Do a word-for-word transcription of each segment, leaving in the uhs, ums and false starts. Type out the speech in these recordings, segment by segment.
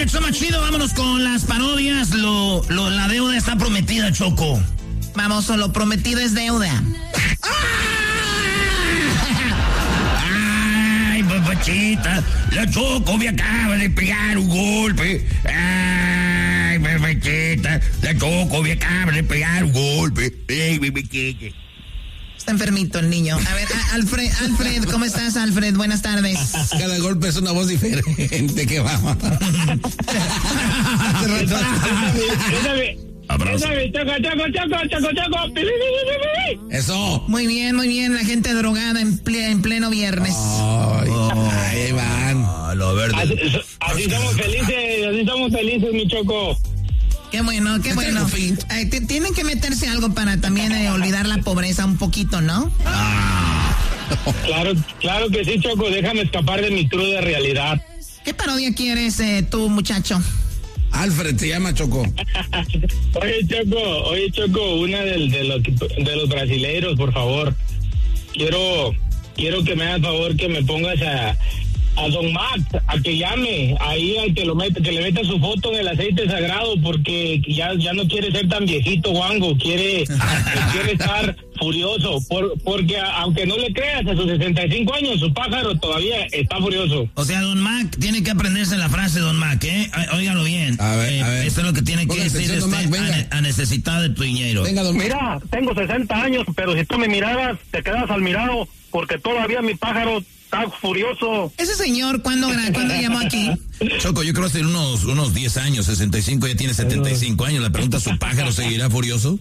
el show más chido, vámonos con las parodias. Lo, lo, la deuda está prometida, Choco. Vamos, lo prometido es deuda. Ay, papachita, la Choco me acaba de pegar un golpe. Ay, papachita, la Choco me acaba de pegar un golpe. Ay, papachita. Está enfermito el niño. A ver, a- Alfred, Alfred, ¿cómo estás, Alfred? Buenas tardes. Cada golpe es una voz diferente que vamos. Abrazo. Eso. Muy bien, muy bien. La gente drogada en, ple- en pleno viernes. Ay, ay, ahí van. Ah, lo verde. Así, así somos felices, así somos felices, mi Choco. Qué bueno, qué bueno. Ay, t- tienen que meterse algo para también eh, olvidar la pobreza un poquito, ¿no? Claro, claro que sí, Choco, déjame escapar de mi cruda realidad. ¿Qué parodia quieres eh, tú, muchacho? Alfred se llama Choco. Oye, Choco, oye, Choco, una del, de, los, de los brasileiros, por favor. Quiero, quiero que me hagas favor que me pongas a, a Don Max, a que llame, ahí al que lo mete, que le meta su foto en el aceite sagrado, porque ya, ya no quiere ser tan viejito, guango, quiere, quiere estar furioso, por, porque a- aunque no le creas, a sus sesenta y cinco años, su pájaro todavía está furioso. O sea, Don Mac tiene que aprenderse la frase, Don Mac, ¿eh? Ó- Óigalo bien. A ver, Eh, a ver. Esto es lo que tiene que Ponga decir atención, Don usted Mac, venga. a, ne- a necesitar de tu dinero. Venga, don Mira, tengo sesenta años, pero si tú me miraras, te quedas al mirado, porque todavía mi pájaro está furioso. Ese señor, ¿cuándo, gra- ¿cuándo llamó aquí? Choco, yo creo que hace unos, unos diez años, sesenta y cinco, ya tiene setenta y cinco años. La pregunta, ¿su pájaro seguirá furioso?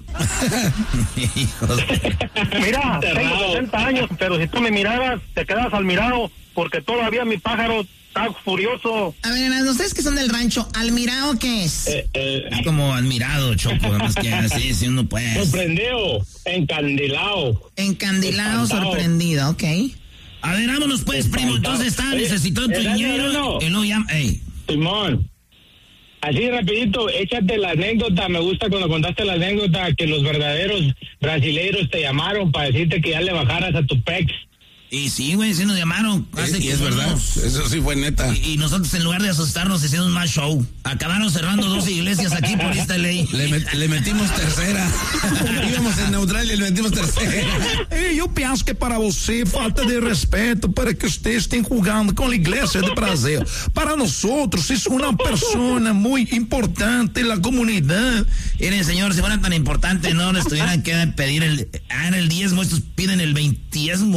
Hijos de- Mira, tengo Cerrado. sesenta años, pero si tú me miraras, te quedas al mirado, porque todavía mi pájaro está furioso. A ver, ustedes que son del rancho, ¿Almirao qué es? Eh, eh, Es como admirado, Choco, nada más que así, si uno puede. sorprendido, encandilado. Encandilado, espantado. sorprendido, ok. A ver, vámonos pues, primo. Entonces está Oye, necesitando tu eh, no, dinero. no, no. Y luego llama. Ey, Simón, así rapidito, échate la anécdota, me gusta cuando contaste la anécdota que los verdaderos brasileiros te llamaron para decirte que ya le bajaras a tu pex. y sí, güey, sí nos llamaron. Hace Y es como verdad, unos- eso sí fue neta. Y, y nosotros, en lugar de asustarnos, hicimos más show. Acabaron cerrando dos iglesias aquí por esta ley. Le, met- le metimos tercera. Íbamos en neutral y le metimos tercera. E eu penso que para você falta de respeito para que usted esté jugando com a igreja de Brasil. Para nós outros, isso é uma persona muito importante na comunidade. Miren, señor, si fuera tan importante, no les tuvieran que pedir el, ah, el diezmo, estos piden el veintiesmo.